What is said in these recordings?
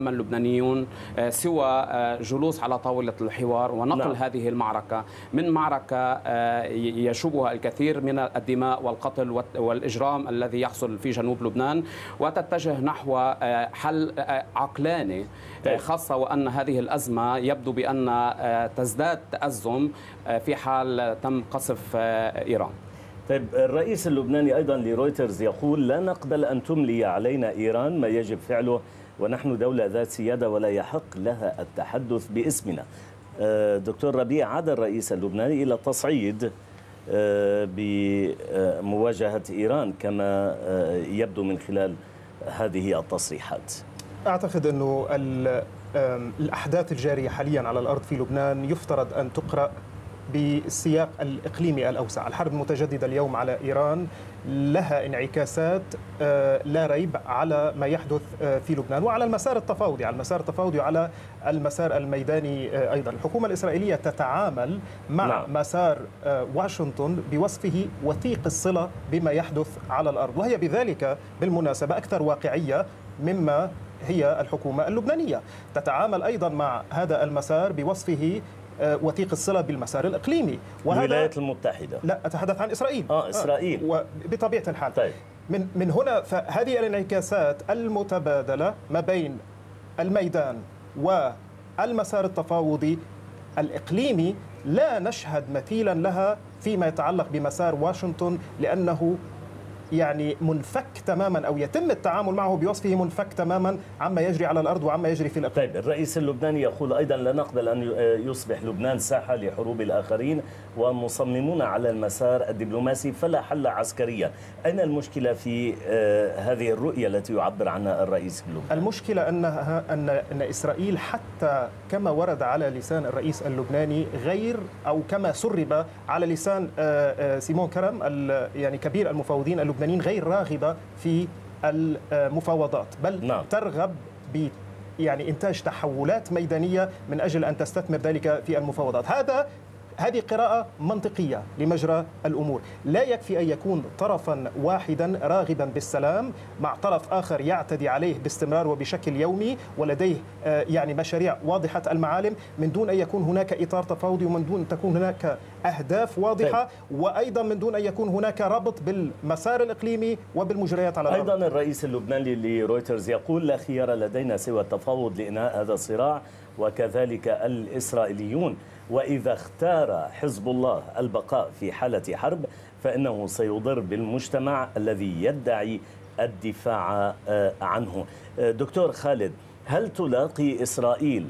اللبنانيون سوى جلوس على طاولة الحوار ونقل هذه المعركة من معركة يشوبها الكثير من الدماء والقتل والإجرام الذي يحصل في جنوب لبنان، وتتجه نحو حل عقلاني، خاصة وأن هذه الأزمة يبدو بأن تزداد تأزم في حال تم قصف إيران. طيب، الرئيس اللبناني أيضا لرويترز يقول: لا نقبل أن تملي علينا إيران ما يجب فعله، ونحن دولة ذات سيادة ولا يحق لها التحدث باسمنا. دكتور ربيع، عاد الرئيس اللبناني إلى التصعيد بمواجهة إيران كما يبدو من خلال هذه التصريحات. أعتقد أنه الأحداث الجارية حاليا على الأرض في لبنان يفترض أن تقرأ بالسياق الإقليمي الأوسع. الحرب المتجددة اليوم على إيران لها انعكاسات لا ريب على ما يحدث في لبنان وعلى المسار التفاوضي، وعلى المسار الميداني أيضا. الحكومة الإسرائيلية تتعامل مع مسار واشنطن بوصفه وثيق الصلة بما يحدث على الأرض، وهي بذلك بالمناسبة أكثر واقعية مما هي الحكومة اللبنانية. تتعامل أيضا مع هذا المسار بوصفه وثيق الصلة بالمسار الإقليمي. الولايات المتحدة، لا أتحدث عن إسرائيل. إسرائيل وبطبيعة الحال. طيب. من هنا فهذه الانعكاسات المتبادلة ما بين الميدان والمسار التفاوضي الإقليمي لا نشهد مثيلا لها فيما يتعلق بمسار واشنطن، لأنه يعني منفك تماما، أو يتم التعامل معه بوصفه منفك تماما عما يجري على الأرض وعما يجري في الإقليم. طيب، الرئيس اللبناني يقول أيضا: لا نقبل أن يصبح لبنان ساحة لحروب الآخرين، ومصممون على المسار الدبلوماسي فلا حل عسكريا. أين المشكلة في هذه الرؤية التي يعبر عنها الرئيس اللبناني؟ المشكلة أن إسرائيل حتى كما ورد على لسان الرئيس اللبناني غير، أو كما سرب على لسان سيمون كرم يعني كبير المفاوضين اللبنانيين، غير راغبة في المفاوضات، بل ترغب يعني إنتاج تحولات ميدانية من أجل أن تستثمر ذلك في المفاوضات. هذه قراءة منطقية لمجرى الأمور. لا يكفي أن يكون طرفا واحدا راغبا بالسلام مع طرف آخر يعتدي عليه باستمرار وبشكل يومي ولديه يعني مشاريع واضحة المعالم، من دون أن يكون هناك إطار تفاوضي، ومن دون أن تكون هناك أهداف واضحة، وأيضا من دون أن يكون هناك ربط بالمسار الإقليمي وبالمجريات على الأرض. أيضا الرئيس اللبناني لرويترز يقول: لا خيار لدينا سوى التفاوض لإنهاء هذا الصراع، وكذلك الإسرائيليون. وإذا اختار حزب الله البقاء في حالة حرب فإنه سيضر بالمجتمع الذي يدعي الدفاع عنه. دكتور خالد، هل تلاقي إسرائيل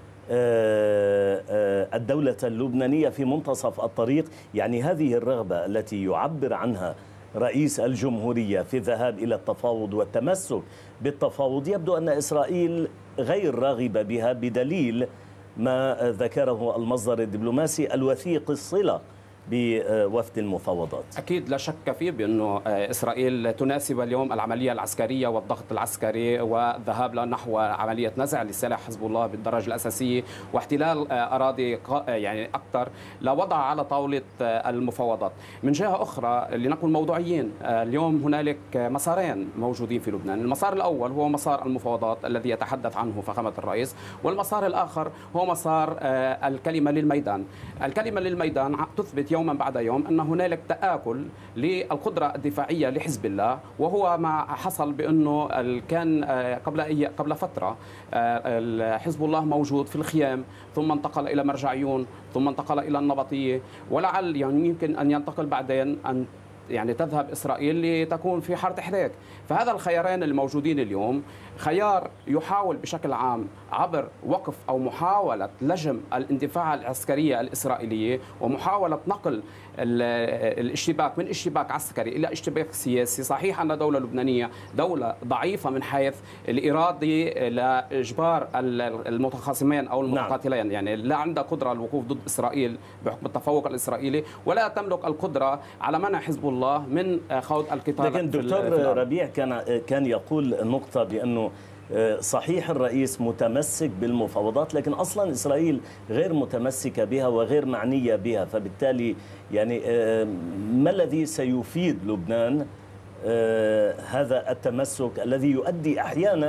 الدولة اللبنانية في منتصف الطريق؟ يعني هذه الرغبة التي يعبر عنها رئيس الجمهورية في الذهاب إلى التفاوض والتمسك بالتفاوض، يبدو أن إسرائيل غير راغبة بها، بدليل ما ذكره المصدر الدبلوماسي الوثيق الصلة بوفد المفاوضات. أكيد لا شك فيه بأنه إسرائيل تناسب اليوم العملية العسكرية والضغط العسكري والذهاب نحو عملية نزع لسلاح حزب الله بالدرجة الأساسية واحتلال أراضي يعني أكثر، لوضع على طاولة المفاوضات. من جهة أخرى لنكون موضوعيين، اليوم هنالك مسارين موجودين في لبنان. المسار الأول هو مسار المفاوضات الذي يتحدث عنه فخامة الرئيس، والمسار الآخر هو مسار الكلمة للميدان. الكلمة للميدان تثبت يوما بعد يوم أن هنالك تآكل للقدرة الدفاعية لحزب الله، وهو ما حصل بأنه كان قبل فترة حزب الله موجود في الخيام، ثم انتقل إلى مرجعيون، ثم انتقل إلى النبطية، ولعل يعني يمكن أن ينتقل بعدين أن يعني تذهب إسرائيل لتكون في حارة إحراق. فهذا الخيارين الموجودين اليوم خيار يحاول بشكل عام عبر وقف أو محاولة لجم الاندفاع العسكرية الإسرائيلية ومحاولة نقل الاشتباك من اشتباك عسكري إلى اشتباك سياسي. صحيح أن الدولة اللبنانية دولة ضعيفة من حيث الإرادة لإجبار المتخاصمين أو المتقاتلين، يعني لا عندها قدرة الوقوف ضد إسرائيل بحكم التفوق الإسرائيلي، ولا تملك القدرة على منع حزب الله من خوض القتال. لكن دكتور ربيع كان يقول نقطة بأنه صحيح الرئيس متمسك بالمفاوضات، لكن أصلا إسرائيل غير متمسكة بها وغير معنية بها، فبالتالي يعني ما الذي سيفيد لبنان هذا التمسك الذي يؤدي أحيانا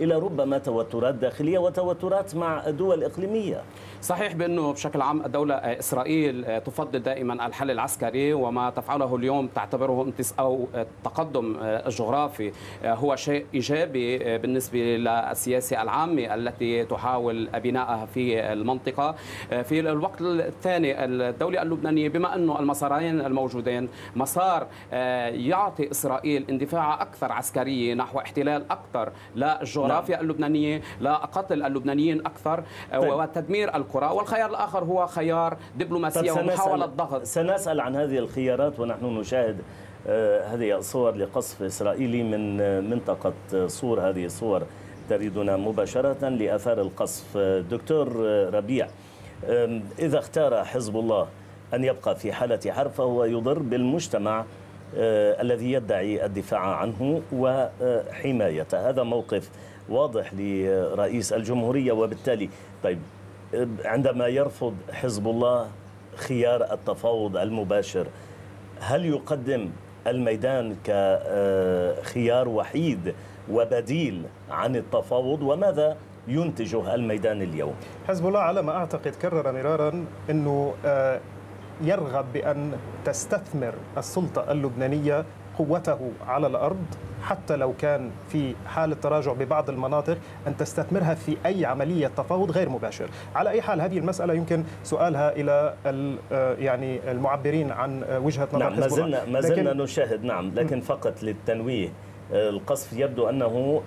إلى ربما توترات داخلية وتوترات مع دول إقليمية. صحيح بأنه بشكل عام الدولة إسرائيل تفضل دائما الحل العسكري، وما تفعله اليوم تعتبره أو تقدم جغرافي هو شيء إيجابي بالنسبة للسياسة العامة التي تحاول بناءها في المنطقة. في الوقت الثاني الدولة اللبنانية بما أنه المسارين الموجودين مسار يعطي إسرائيل اندفاع أكثر عسكرية نحو احتلال أكثر للجغرافيا اللبنانية، لقتل اللبنانيين أكثر وتدمير القرى، والخيار الآخر هو خيار دبلوماسية ومحاولة ضغط. سنسأل عن هذه الخيارات ونحن نشاهد هذه الصور لقصف إسرائيلي من منطقة صور. هذه الصور تريدنا مباشرة لآثار القصف. دكتور ربيع، إذا اختار حزب الله أن يبقى في حالة حرب فهو يضر بالمجتمع الذي يدعي الدفاع عنه وحمايته. هذا موقف واضح لرئيس الجمهورية. وبالتالي طيب عندما يرفض حزب الله خيار التفاوض المباشر، هل يقدم الميدان كخيار وحيد وبديل عن التفاوض؟ وماذا ينتجه الميدان اليوم؟ حزب الله على ما أعتقد كرر مرارا أنه يرغب بأن تستثمر السلطة اللبنانية قوته على الأرض، حتى لو كان في حالة تراجع ببعض المناطق أن تستثمرها في أي عملية تفاوض غير مباشر. على أي حال هذه المسألة يمكن سؤالها إلى يعني المعبرين عن وجهة نظر حزب الله. ما زلنا نشاهد. لكن فقط للتنويه، القصف يبدو أنه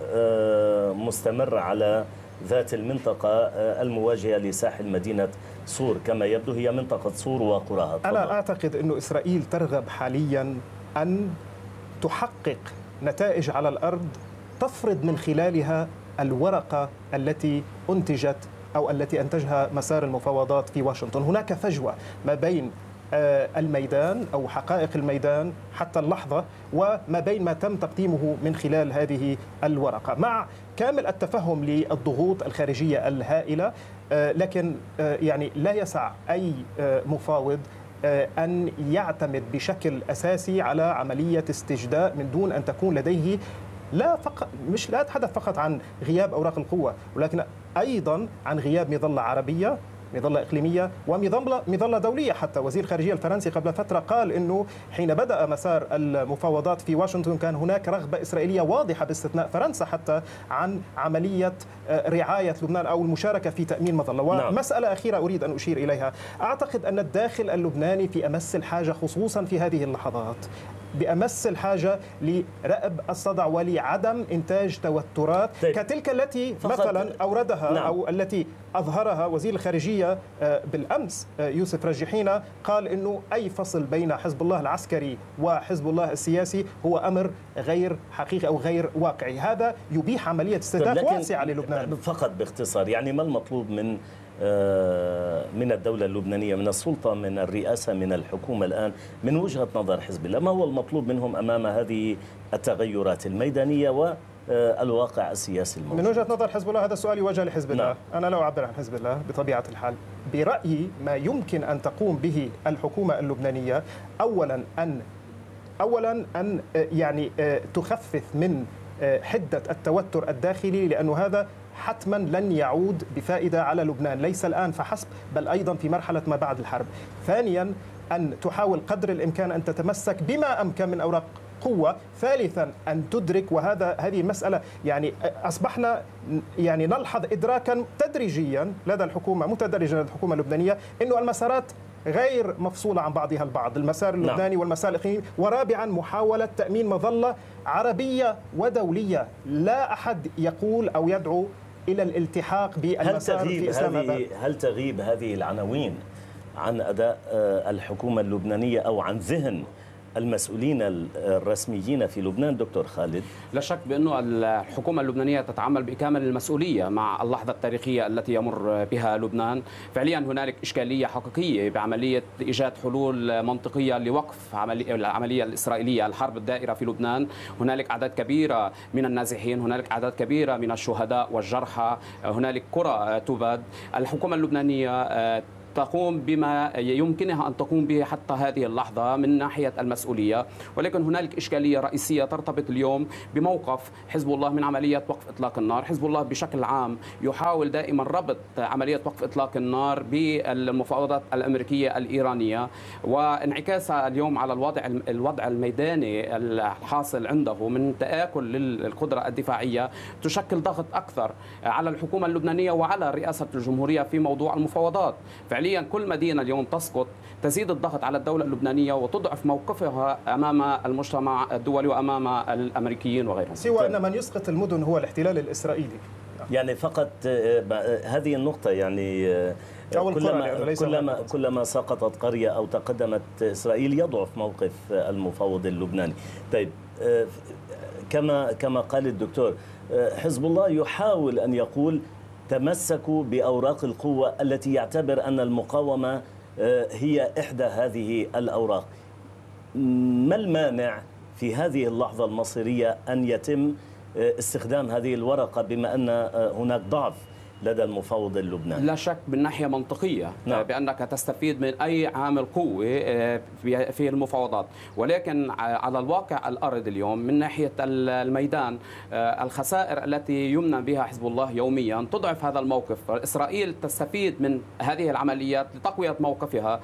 مستمر على ذات المنطقة المواجهة لساحل مدينة صور، كما يبدو هي منطقة صور وقراها. أنا أعتقد أن إسرائيل ترغب حاليا أن تحقق نتائج على الأرض تفرض من خلالها الورقة التي أنتجت أو التي أنتجها مسار المفاوضات في واشنطن. هناك فجوة ما بين الميدان أو حقائق الميدان حتى اللحظة وما بين ما تم تقديمه من خلال هذه الورقة، مع كامل التفهم للضغوط الخارجية الهائلة. لكن يعني لا يسع أي مفاوض أن يعتمد بشكل أساسي على عملية استجداء من دون أن تكون لديه لا أتحدث فقط عن غياب أوراق القوة، ولكن أيضا عن غياب مظلة عربية، مظلة إقليمية، ومظلة دولية. حتى وزير الخارجية الفرنسي قبل فترة قال إنه حين بدأ مسار المفاوضات في واشنطن كان هناك رغبة إسرائيلية واضحة باستثناء فرنسا حتى عن عملية رعاية لبنان أو المشاركة في تأمين مظلة. ومسألة أخيرة أريد أن أشير إليها، أعتقد أن الداخل اللبناني في أمس الحاجة خصوصا في هذه اللحظات بأمس الحاجة لرأب الصدع ولعدم إنتاج توترات كتلك التي مثلا أوردها أو التي أظهرها وزير الخارجية بالأمس يوسف رجحين، قال إنه أي فصل بين حزب الله العسكري وحزب الله السياسي هو أمر غير حقيقي أو غير واقعي. هذا يبيح عملية استهداف واسعة للبنان. فقط باختصار، يعني ما المطلوب من الدولة اللبنانية، من السلطة، من الرئاسة، من الحكومة الآن من وجهة نظر حزب الله؟ ما هو المطلوب منهم أمام هذه التغيرات الميدانية والواقع السياسي الموجود؟ من وجهة نظر حزب الله هذا السؤال يوجه لحزب الله. أنا لا أعبر عن حزب الله بطبيعة الحال. برأيي ما يمكن أن تقوم به الحكومة اللبنانية أولا أن يعني تخفف من حدة التوتر الداخلي، لأنه هذا حتما لن يعود بفائدة على لبنان، ليس الآن فحسب بل أيضا في مرحلة ما بعد الحرب. ثانيا أن تحاول قدر الإمكان أن تتمسك بما أمكن من أوراق قوة. ثالثا أن تدرك، هذه مسألة يعني أصبحنا يعني نلحظ إدراكا تدريجيا لدى الحكومة، متدرجا لدى الحكومة اللبنانية، إنه المسارات غير مفصولة عن بعضها البعض، المسار اللبناني والمسار الإقليمي. ورابعا محاولة تأمين مظلة عربية ودولية. لا أحد يقول أو يدعو إلى الالتحاق بالمسار في إسلام آباد. هل تغيب هذه العناوين عن أداء الحكومة اللبنانية أو عن ذهن المسؤولين الرسميين في لبنان؟ دكتور خالد، لا شك بأنه الحكومة اللبنانية تتعامل بكامل المسؤولية مع اللحظة التاريخية التي يمر بها لبنان. فعليا هنالك إشكالية حقيقية بعملية إيجاد حلول منطقية لوقف العملية الإسرائيلية، الحرب الدائرة في لبنان. هنالك أعداد كبيرة من النازحين، هنالك أعداد كبيرة من الشهداء والجرحى، هنالك قرى تباد. الحكومة اللبنانية تقوم بما يمكنها أن تقوم به حتى هذه اللحظة من ناحية المسؤولية، ولكن هنالك إشكالية رئيسية ترتبط اليوم بموقف حزب الله من عملية وقف إطلاق النار. حزب الله بشكل عام يحاول دائما ربط عملية وقف إطلاق النار بالمفاوضات الأمريكية الإيرانية، وانعكاسها اليوم على الوضع الميداني الحاصل عنده من تآكل للقدرة الدفاعية تشكل ضغط أكثر على الحكومة اللبنانية وعلى رئاسة الجمهورية في موضوع المفاوضات. فعليا كل مدينة اليوم تسقط تزيد الضغط على الدولة اللبنانية وتضعف موقفها أمام المجتمع الدولي وأمام الأمريكيين وغيرهم. سوى أن من يسقط المدن هو الاحتلال الإسرائيلي. يعني فقط هذه النقطة، يعني كلما سقطت قرية أو تقدمت إسرائيل يضعف موقف المفاوض اللبناني. طيب، كما قال الدكتور، حزب الله يحاول أن يقول تمسكوا بأوراق القوة التي يعتبر أن المقاومة هي إحدى هذه الأوراق. ما المانع في هذه اللحظة المصيرية أن يتم استخدام هذه الورقة بما أن هناك ضعف لدى المفاوض اللبناني؟ لا شك من ناحية منطقية بأنك تستفيد من أي عامل قوة في المفاوضات، ولكن على الواقع الأرض اليوم من ناحية الميدان الخسائر التي يمنى بها حزب الله يوميا تضعف هذا الموقف. إسرائيل تستفيد من هذه العمليات لتقوية موقفها،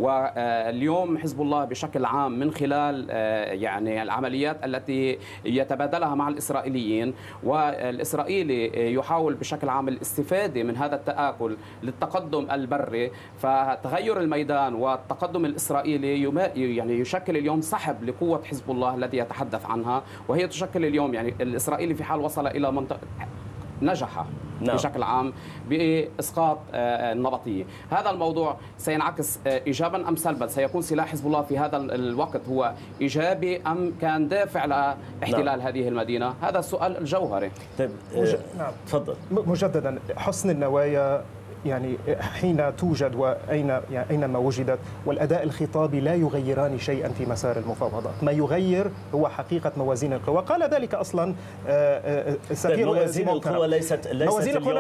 واليوم حزب الله بشكل عام من خلال يعني العمليات التي يتبادلها مع الإسرائيليين، والإسرائيلي يحاول بشكل عام الاستفادة من هذا التآكل للتقدم البري. فتغير الميدان والتقدم الإسرائيلي يعني يشكل اليوم سحب لقوة حزب الله الذي يتحدث عنها، وهي تشكل اليوم يعني الإسرائيلي في حال وصل إلى منطقة نجح بشكل عام بإسقاط النبطية. هذا الموضوع سينعكس إيجابا أم سلبا؟ سيكون سلاح حزب الله في هذا الوقت هو إيجابي أم كان دافع لاحتلال هذه المدينة؟ هذا السؤال الجوهري. طيب، تفضل. مجددا، حسن النوايا يعني حين توجد أينما وجدت والأداء الخطابي لا يغيران شيئا في مسار المفاوضات. ما يغير هو حقيقة موازين القوى. قال ذلك أصلا سفير موازين القوى ليست موازين القوى.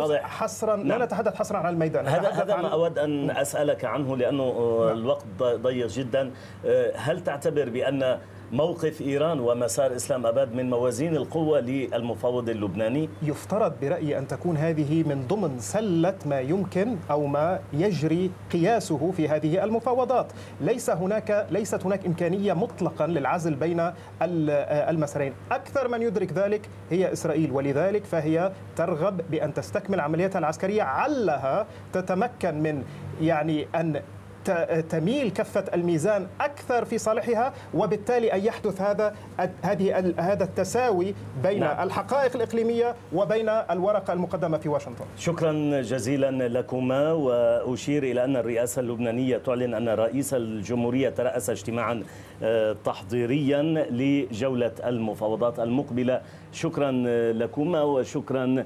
لا نتحدث حصرا عن الميدان. هذا ما أود أن أسألك عنه لأنه الوقت ضيق جدا. هل تعتبر بأن موقف إيران ومسار إسلام أباد من موازين القوة للمفاوض اللبناني؟ يفترض برأيي أن تكون هذه من ضمن سلة ما يمكن أو ما يجري قياسه في هذه المفاوضات. ليست هناك إمكانية مطلقا للعزل بين المسارين. أكثر من يدرك ذلك هي إسرائيل، ولذلك فهي ترغب بأن تستكمل عملياتها العسكرية علها تتمكن من يعني أن تميل كفة الميزان أكثر في صالحها، وبالتالي أن يحدث هذا التساوي بين الحقائق الإقليمية وبين الورقة المقدمة في واشنطن. شكرا جزيلا لكما. وأشير إلى أن الرئاسة اللبنانية تعلن أن رئيس الجمهورية ترأس اجتماعا تحضيريا لجولة المفاوضات المقبلة. شكرا لكما وشكرا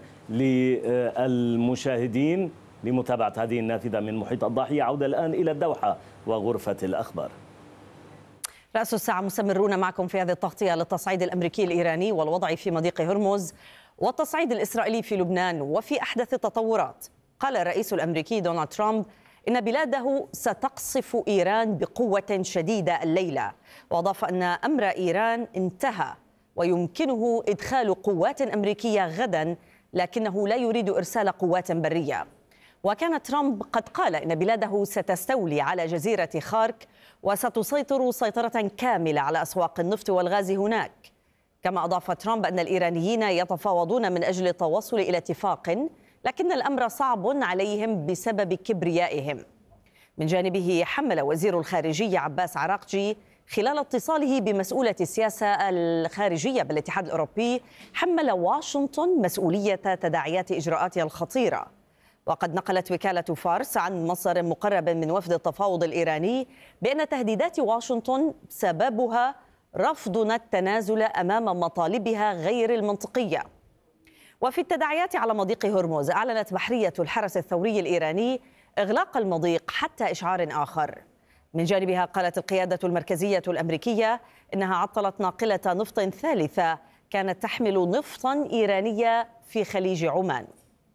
للمشاهدين لمتابعة هذه النافذة من محيط الضاحية. عودة الآن إلى الدوحة وغرفة الأخبار. رأس الساعة مستمرون معكم في هذه التغطية للتصعيد الأمريكي الإيراني والوضع في مضيق هرمز والتصعيد الإسرائيلي في لبنان وفي أحدث التطورات. قال الرئيس الأمريكي دونالد ترامب إن بلاده ستقصف إيران بقوة شديدة الليلة، وأضاف أن أمر إيران انتهى ويمكنه إدخال قوات أمريكية غدا، لكنه لا يريد إرسال قوات برية. وكان ترامب قد قال إن بلاده ستستولي على جزيرة خارك وستسيطر سيطرة كاملة على أسواق النفط والغاز هناك. كما أضاف ترامب أن الإيرانيين يتفاوضون من أجل التوصل إلى اتفاق، لكن الأمر صعب عليهم بسبب كبريائهم. من جانبه حمل وزير الخارجية عباس عراقجي خلال اتصاله بمسؤولة السياسة الخارجية بالاتحاد الأوروبي حمل واشنطن مسؤولية تداعيات إجراءاتها الخطيرة. وقد نقلت وكالة فارس عن مصدر مقرب من وفد التفاوض الإيراني بأن تهديدات واشنطن سببها رفضنا التنازل أمام مطالبها غير المنطقية. وفي التداعيات على مضيق هرمز أعلنت بحرية الحرس الثوري الإيراني إغلاق المضيق حتى إشعار آخر. من جانبها قالت القيادة المركزية الأمريكية إنها عطلت ناقلة نفط ثالثة كانت تحمل نفطا إيرانية في خليج عمان.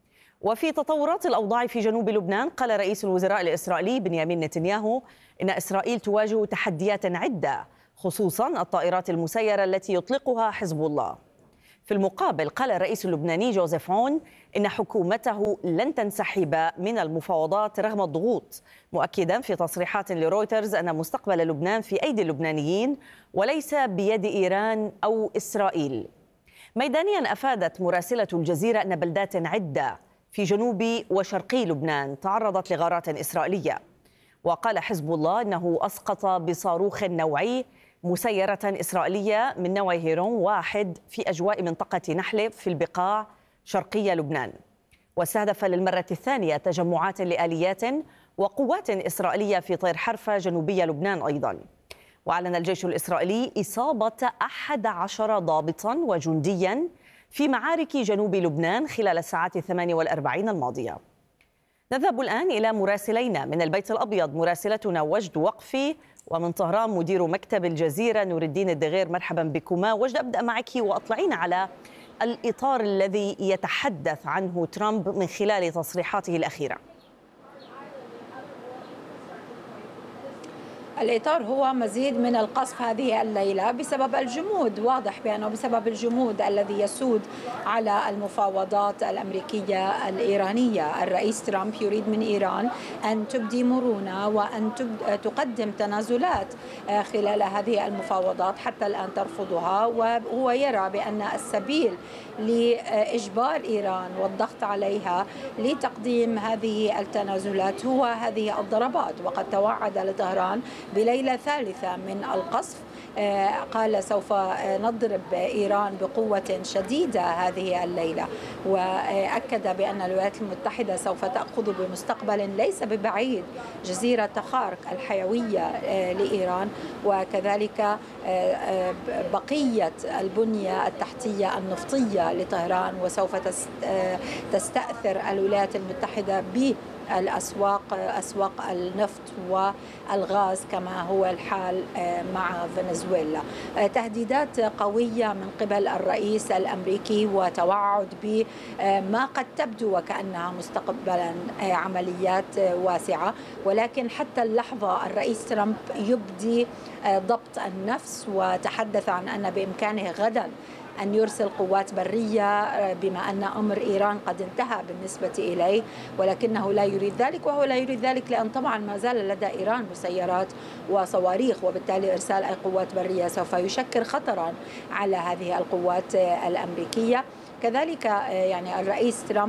وفي تطورات الأوضاع في جنوب لبنان، قال رئيس الوزراء الإسرائيلي بنيامين نتنياهو إن إسرائيل تواجه تحديات عدة، خصوصا الطائرات المسيرة التي يطلقها حزب الله. في المقابل قال الرئيس اللبناني جوزيف عون إن حكومته لن تنسحب من المفاوضات رغم الضغوط، مؤكدا في تصريحات لرويترز أن مستقبل لبنان في أيدي اللبنانيين وليس بيد إيران أو إسرائيل. ميدانيا أفادت مراسلة الجزيرة أن بلدات عدة في جنوب وشرقي لبنان تعرضت لغارات إسرائيلية، وقال حزب الله أنه أسقط بصاروخ نوعي مسيرة إسرائيلية من نوع هيرون 1 في أجواء منطقة نحلب في البقاع شرقي لبنان، واستهدف للمرة الثانية تجمعات لآليات وقوات إسرائيلية في طير حرفة جنوبي لبنان أيضا. وأعلن الجيش الإسرائيلي إصابة 11 ضابطا وجنديا في معارك جنوب لبنان خلال الساعات 48 الماضية. نذهب الآن إلى مراسلينا من البيت الأبيض، مراسلتنا وجد وقفي، ومن طهران مدير مكتب الجزيرة نور الدين الدغير. مرحبا بكما. وجد، أبدأ معك وأطلعينا على الإطار الذي يتحدث عنه ترامب من خلال تصريحاته الأخيرة. الإطار هو مزيد من القصف هذه الليلة بسبب الجمود، واضح بأنه بسبب الجمود الذي يسود على المفاوضات الأمريكية الإيرانية. الرئيس ترامب يريد من إيران أن تبدي مرونة وأن تقدم تنازلات خلال هذه المفاوضات، حتى الآن ترفضها، وهو يرى بأن السبيل لإجبار إيران والضغط عليها لتقديم هذه التنازلات هو هذه الضربات. وقد توعد لطهران بليلة ثالثة من القصف، قال سوف نضرب إيران بقوة شديدة هذه الليلة، وأكد بأن الولايات المتحدة سوف تأخذ بمستقبل ليس ببعيد جزيرة تخارك الحيوية لإيران، وكذلك بقية البنية التحتية النفطية لطهران، وسوف تستأثر الولايات المتحدة أسواق النفط والغاز كما هو الحال مع فنزويلا. تهديدات قوية من قبل الرئيس الأمريكي وتوعد بما قد تبدو وكأنها مستقبلا عمليات واسعة، ولكن حتى اللحظة الرئيس ترامب يبدي ضبط النفس، وتحدث عن أن بإمكانه غدا أن يرسل قوات برية بما أن أمر إيران قد انتهى بالنسبة إليه، ولكنه لا يريد ذلك. وهو لا يريد ذلك لأن طبعا ما زال لدى إيران مسيرات وصواريخ، وبالتالي إرسال أي قوات برية سوف يشكل خطرا على هذه القوات الأمريكية. كذلك يعني الرئيس ترامب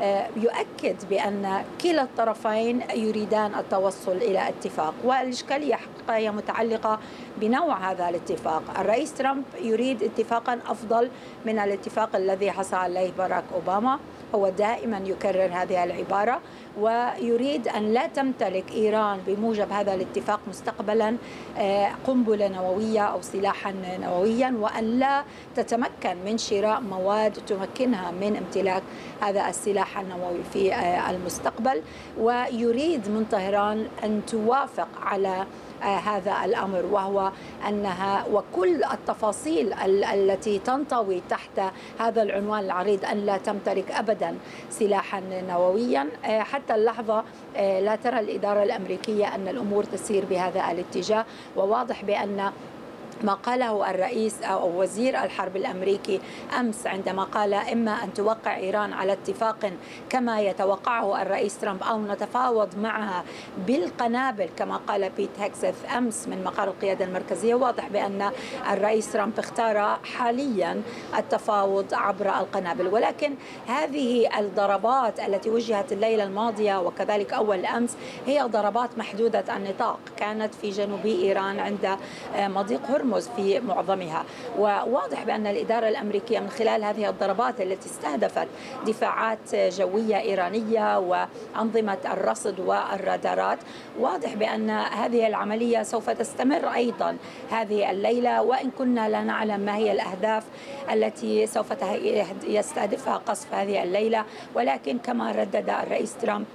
يؤكد بأن كلا الطرفين يريدان التوصل إلى اتفاق، والإشكالية حقيقة هي متعلقة بنوع هذا الاتفاق. الرئيس ترامب يريد اتفاقا أفضل من الاتفاق الذي حصل عليه باراك أوباما، هو دائما يكرر هذه العبارة، ويريد أن لا تمتلك إيران بموجب هذا الاتفاق مستقبلا قنبلة نووية أو سلاحا نوويا، وأن لا تتمكن من شراء مواد تمكنها من امتلاك هذا السلاح النووي في المستقبل. ويريد من طهران أن توافق على هذا الأمر، وهو أنها وكل التفاصيل التي تنطوي تحت هذا العنوان العريض أن لا تمتلك أبدا سلاحا نوويا. حتى اللحظة لا ترى الإدارة الأمريكية أن الأمور تسير بهذا الاتجاه، وواضح بأن ما قاله الرئيس أو وزير الحرب الأمريكي أمس عندما قال إما أن توقع إيران على اتفاق كما يتوقعه الرئيس ترامب أو نتفاوض معها بالقنابل كما قال بيت هيكسث أمس من مقر القيادة المركزية. واضح بأن الرئيس ترامب اختار حاليا التفاوض عبر القنابل، ولكن هذه الضربات التي وجهت الليلة الماضية وكذلك أول أمس هي ضربات محدودة النطاق، كانت في جنوب إيران عند مضيق هرمز في معظمها. وواضح بأن الإدارة الأمريكية من خلال هذه الضربات التي استهدفت دفاعات جوية إيرانية وأنظمة الرصد والرادارات، واضح بأن هذه العملية سوف تستمر أيضا هذه الليلة، وإن كنا لا نعلم ما هي الأهداف التي سوف يستهدفها قصف هذه الليلة. ولكن كما ردد الرئيس ترامب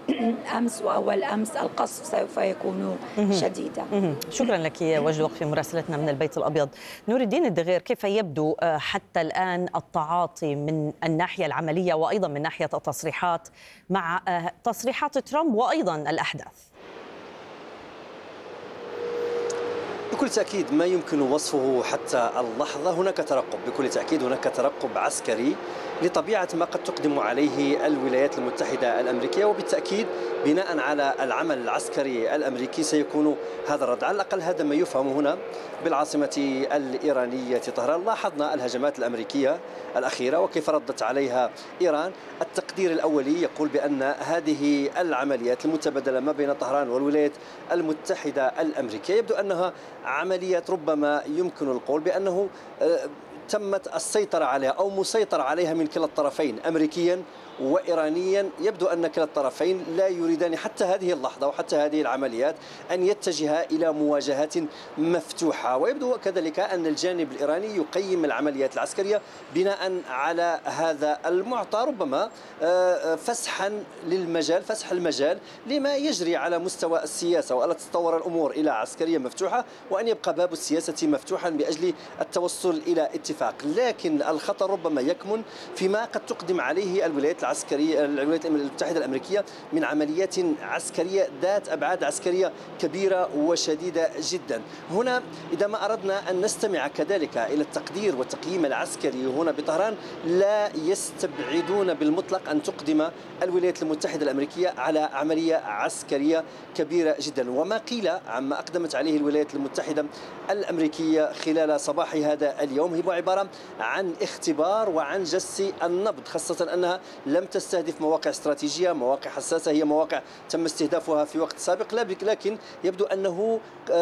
أمس وأول أمس القصف سوف يكون شديدا. شكرا لك وجد وقفي مراسلتنا من البيت الأبيض. نور الدين الدغير، كيف يبدو حتى الآن التعاطي من الناحية العملية وأيضا من ناحية التصريحات مع تصريحات ترامب وأيضا الأحداث؟ بكل تأكيد ما يمكن وصفه حتى اللحظة هناك ترقب، بكل تأكيد هناك ترقب عسكري لطبيعة ما قد تقدم عليه الولايات المتحدة الأمريكية، وبالتأكيد بناء على العمل العسكري الأمريكي سيكون هذا الرد. على الأقل هذا ما يفهم هنا بالعاصمة الإيرانية طهران. لاحظنا الهجمات الأمريكية الأخيرة وكيف ردت عليها إيران. التقدير الأولي يقول بأن هذه العمليات المتبادلة ما بين طهران والولايات المتحدة الأمريكية يبدو أنها عمليات ربما يمكن القول بأنه تمت السيطرة عليها أو مسيطر عليها من كلا الطرفين، أمريكيا وإيرانيا. يبدو أن كلا الطرفين لا يريدان حتى هذه اللحظة وحتى هذه العمليات أن يتجه إلى مواجهات مفتوحة. ويبدو كذلك أن الجانب الإيراني يقيم العمليات العسكرية بناء على هذا المعطى، ربما فسحا للمجال، فسح المجال لما يجري على مستوى السياسة، وألا تتطور الأمور إلى عسكرية مفتوحة وأن يبقى باب السياسة مفتوحا بأجل التوصل إلى اتفاق. لكن الخطر ربما يكمن فيما قد تقدم عليه الولايات الولايات المتحدة الأمريكية من عمليات عسكرية ذات أبعاد عسكرية كبيرة وشديدة جدا. هنا إذا ما أردنا أن نستمع كذلك إلى التقدير والتقييم العسكري هنا بطهران، لا يستبعدون بالمطلق أن تقدم الولايات المتحدة الأمريكية على عملية عسكرية كبيرة جدا. وما قيل عما أقدمت عليه الولايات المتحدة الأمريكية خلال صباح هذا اليوم هو عبارة عن اختبار وعن جس النبض، خاصة أنها لم تستهدف مواقع استراتيجية، مواقع حساسة، هي مواقع تم استهدافها في وقت سابق، لكن يبدو أنه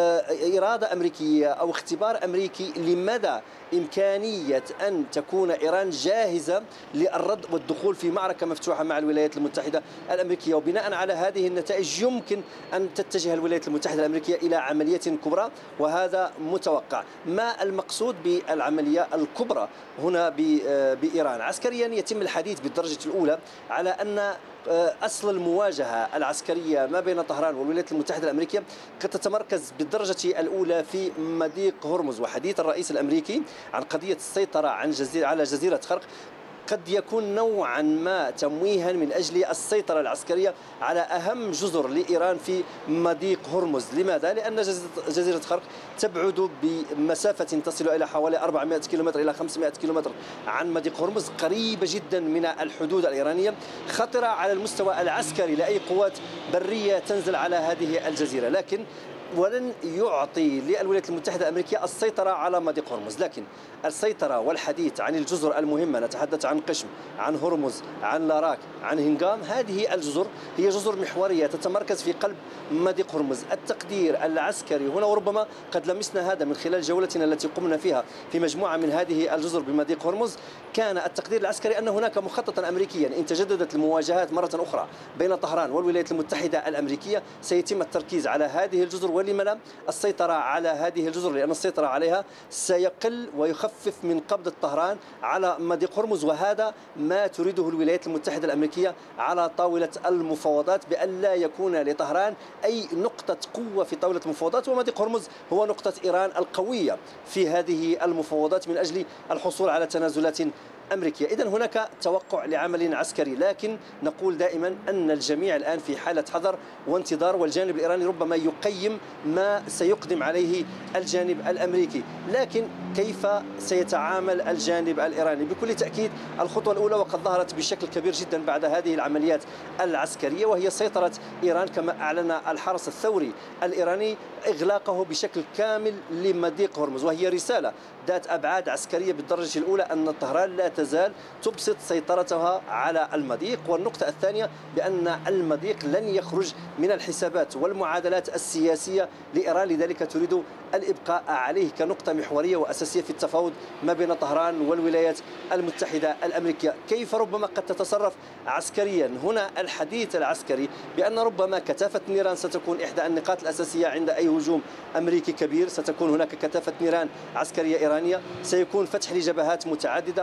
إرادة أمريكية أو اختبار أمريكي لمدى إمكانية أن تكون إيران جاهزة للرد والدخول في معركة مفتوحة مع الولايات المتحدة الأمريكية. وبناء على هذه النتائج يمكن أن تتجه الولايات المتحدة الأمريكية إلى عملية كبرى، وهذا متوقع. ما المقصود بالعملية الكبرى هنا بإيران؟ عسكريا يتم الحديث بالدرجة الأولى على أن أصل المواجهة العسكرية ما بين طهران والولايات المتحدة الأمريكية قد تتمركز بالدرجة الأولى في مضيق هرمز. وحديث الرئيس الأمريكي عن قضية السيطرة على جزيرة خرق قد يكون نوعا ما تمويها من أجل السيطرة العسكرية على أهم جزر لإيران في مضيق هرمز. لماذا؟ لأن جزيرة خرق تبعد بمسافة تصل إلى حوالي 400 كيلومتر إلى 500 كيلومتر عن مضيق هرمز، قريبة جدا من الحدود الإيرانية، خطرة على المستوى العسكري لأي قوات برية تنزل على هذه الجزيرة. لكن ولن يعطي للولايات المتحدة الأمريكية السيطرة على مضيق هرمز، لكن السيطرة والحديث عن الجزر المهمة، نتحدث عن قشم، عن هرمز، عن لاراك، عن هنغام، هذه الجزر هي جزر محورية تتمركز في قلب مضيق هرمز. التقدير العسكري هنا، وربما قد لمسنا هذا من خلال جولتنا التي قمنا فيها في مجموعة من هذه الجزر بمضيق هرمز، كان التقدير العسكري أن هناك مخططا أمريكيا إن تجددت المواجهات مرة أخرى بين طهران والولايات المتحدة الأمريكية سيتم التركيز على هذه الجزر. ولم لا السيطرة على هذه الجزر؟ لأن السيطرة عليها سيقل ويخفف من قبضة طهران على مضيق هرمز، وهذا ما تريده الولايات المتحدة الأمريكية على طاولة المفاوضات، بأن لا يكون لطهران أي نقطة قوة في طاولة المفاوضات. ومضيق هرمز هو نقطة إيران القوية في هذه المفاوضات من أجل الحصول على تنازلات أمريكية. إذن هناك توقع لعمل عسكري، لكن نقول دائما أن الجميع الآن في حالة حذر وانتظار، والجانب الإيراني ربما يقيم ما سيقدم عليه الجانب الأمريكي. لكن كيف سيتعامل الجانب الإيراني؟ بكل تأكيد الخطوة الأولى وقد ظهرت بشكل كبير جدا بعد هذه العمليات العسكرية، وهي سيطرة إيران كما أعلن الحرس الثوري الإيراني إغلاقه بشكل كامل لمضيق هرمز، وهي رسالة ذات أبعاد عسكرية بالدرجة الأولى أن طهران لا تزال تبسط سيطرتها على المضيق. والنقطة الثانية بأن المضيق لن يخرج من الحسابات والمعادلات السياسية لإيران، لذلك تريد الإبقاء عليه كنقطة محورية وأساسية في التفاوض ما بين طهران والولايات المتحدة الأمريكية. كيف ربما قد تتصرف عسكريا؟ هنا الحديث العسكري بأن ربما كثافة نيران ستكون إحدى النقاط الأساسية عند أي هجوم أمريكي كبير. ستكون هناك كثافة نيران عسكرية إيرانية، سيكون فتح لجبهات متعددة، وربما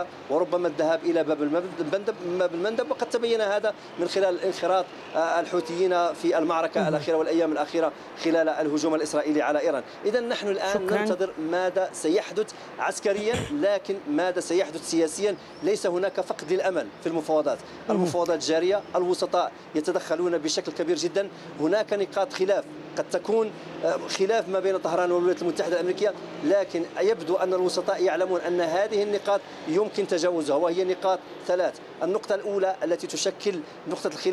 وربما الذهاب إلى باب المندب، وقد تبين هذا من خلال انخراط الحوثيين في المعركة الأخيرة والأيام الأخيرة خلال الهجوم الإسرائيلي على إيران. إذا نحن الآن ننتظر ماذا سيحدث عسكريا، لكن ماذا سيحدث سياسيا. ليس هناك فقد للأمل في المفاوضات. المفاوضات جارية، الوسطاء يتدخلون بشكل كبير جدا. هناك نقاط خلاف، قد تكون خلاف ما بين طهران والولايات المتحدة الأمريكية، لكن يبدو أن الوسطاء يعلمون أن هذه النقاط يمكن تجاوزها، وهي نقاط ثلاث. النقطة الأولى التي تشكل نقطة الخلاف